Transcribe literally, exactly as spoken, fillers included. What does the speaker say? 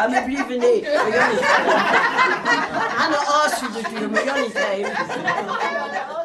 Ja, men bliv ved ned. Han er også sygt dyr, men jeg er ikke